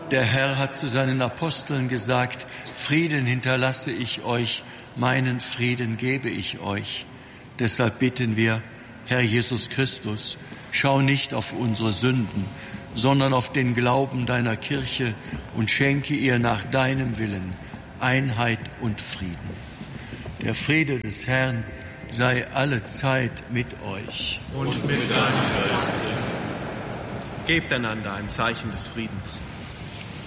Der Herr hat zu seinen Aposteln gesagt, Frieden hinterlasse ich euch, meinen Frieden gebe ich euch. Deshalb bitten wir, Herr Jesus Christus, schau nicht auf unsere Sünden, sondern auf den Glauben deiner Kirche und schenke ihr nach deinem Willen Einheit und Frieden. Der Friede des Herrn sei alle Zeit mit euch. Und mit deinem Geist. Gebt einander ein Zeichen des Friedens.